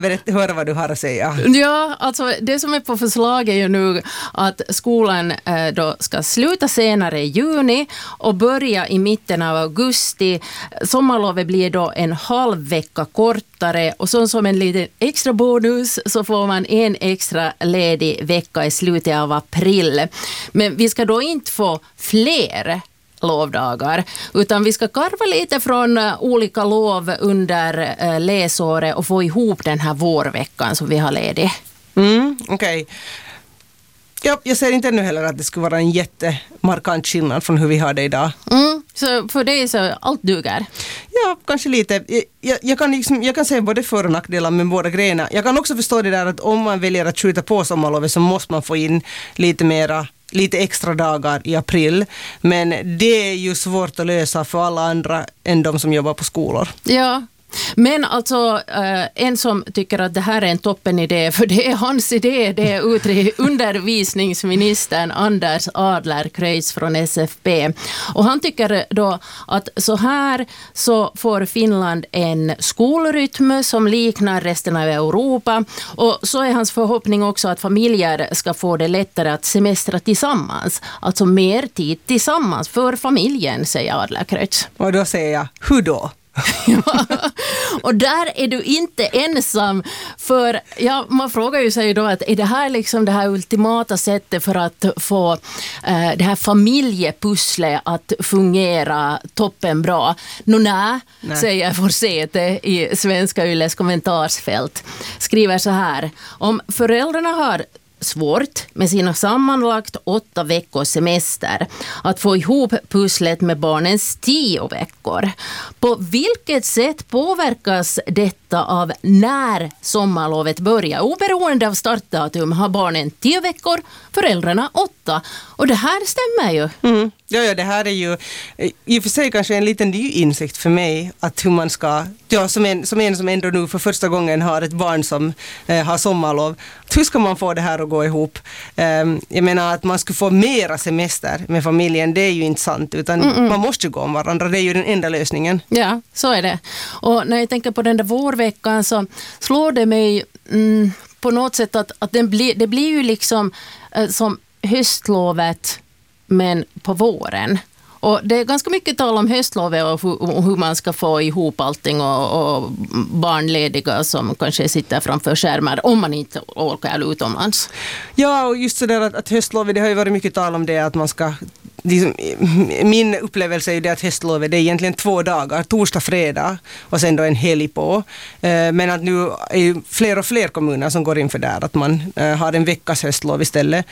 Höra vad du har att säga. Ja, alltså det som är på förslag är ju nu att skolan då ska sluta senare i juni och börja i mitten av augusti. Sommarlovet blir då en halv vecka kortare och så som en liten extra bonus så får man en extra ledig vecka i slutet av april. Men vi ska då inte få fler lovdagar, utan vi ska karva lite från olika lov under läsåret och få ihop den här vårveckan som vi har ledig. Okej. Ja, jag ser inte ännu heller att det skulle vara en jättemarkant skillnad från hur vi har det idag. Så för det är så allt duger. Ja, kanske lite. Jag kan säga både för- och nackdelar med båda grejerna. Jag kan också förstå det där att om man väljer att skjuta på sommarlovet så måste man få in lite extra dagar i april. Men det är ju svårt att lösa för alla andra än de som jobbar på skolor. Ja. Men alltså en som tycker att det här är en toppen idé, för det är hans idé, det är undervisningsministern Anders Adlercreutz från SFP. Och han tycker då att så här så får Finland en skolrytm som liknar resten av Europa. Och så är hans förhoppning också att familjer ska få det lättare att semestra tillsammans. Alltså mer tid tillsammans för familjen, säger Adlercreutz. Och då säger jag, hur då? Ja, och där är du inte ensam, för man frågar ju sig då att är det här liksom det här ultimata sättet för att få det här familjepusslet att fungera toppen bra? Nej, säger Forsete i Svenska Yles kommentarsfält. Skriver så här: om föräldrarna har svårt med sina sammanlagt 8 veckors semester att få ihop pusslet med barnens 10 veckor. På vilket sätt påverkas detta av när sommarlovet börjar? Oberoende av startdatum har barnen 10 veckor, föräldrarna 8. Och det här stämmer ju. Ja, det här är ju i och för sig kanske en liten ny insikt för mig att hur man ska, som en som ändå nu för första gången har ett barn som har sommarlov, hur ska man få det här att gå ihop? Jag menar att man skulle få mera semester med familjen, det är ju inte sant, utan man måste ju gå om varandra, det är ju den enda lösningen. Ja, så är det. Och när jag tänker på den där vårveckan så slår det mig på något sätt att det blir ju liksom som höstlovet men på våren. Och det är ganska mycket tal om höstlovet och hur man ska få ihop allting och barnlediga som kanske sitter framför skärmar om man inte åker utomlands. Ja, och just så där att höstlovet, det har ju varit mycket tal om det att man ska liksom, min upplevelse är ju det att höstlovet det är egentligen 2 dagar, torsdag, fredag och sen då en helg på. Men att nu är ju fler och fler kommuner som går in för där att man har en veckas höstlov istället.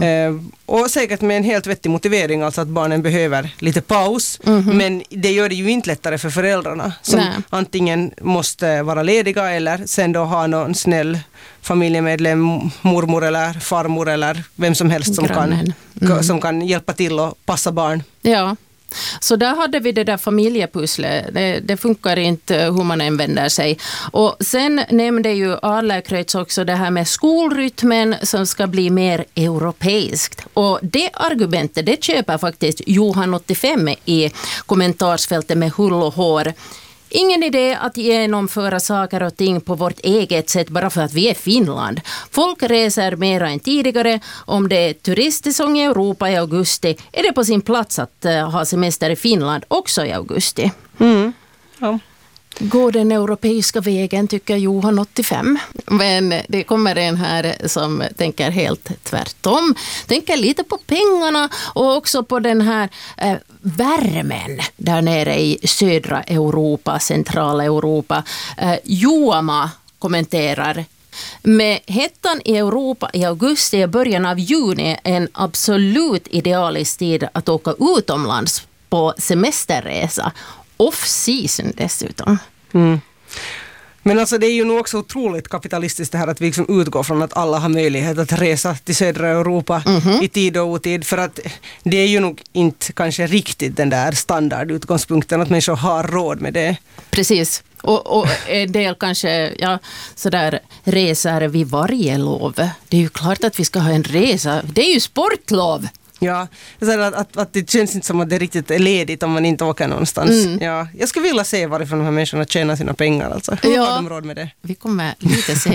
Och säkert med en helt vettig motivering, alltså att barnen behöver lite paus, men det gör det ju inte lättare för föräldrarna som antingen måste vara lediga eller sen då ha någon snäll familjemedlem, mormor eller farmor eller vem som helst som kan hjälpa till och passa barn. Ja, så där hade vi det där familjepusslet. Det funkar inte hur man än vänder sig. Och sen nämnde ju Adlercreutz också det här med skolrytmen som ska bli mer europeiskt. Och det argumentet, det köper faktiskt Johan 85 i kommentarsfältet med hull och hår. Ingen idé att genomföra saker och ting på vårt eget sätt bara för att vi är Finland. Folk reser mer än tidigare. Om det är turistsäsong i Europa i augusti är det på sin plats att ha semester i Finland också i augusti. Ja. Går den europeiska vägen, tycker Johan 85. Men det kommer en här som tänker helt tvärtom. Tänker lite på pengarna och också på den här värmen där nere i södra Europa, centrala Europa. Joama kommenterar: med hettan i Europa i augusti och början av juni en absolut idealisk tid att åka utomlands på semesterresa. Off-season dessutom. Men alltså det är ju nog också otroligt kapitalistiskt det här att vi liksom utgår från att alla har möjlighet att resa till södra Europa i tid och otid, för att det är ju nog inte kanske riktigt den där standardutgångspunkten att människor har råd med det. Precis. Och en del kanske sådär resor vid varje lov. Det är ju klart att vi ska ha en resa. Det är ju sportlov. Ja, så att det känns inte som att det riktigt är ledigt om man inte åker någonstans. Ja, jag skulle vilja se varifrån de här människorna tjänar sina pengar. Alltså. Hur har de råd med det? Vi kommer lite se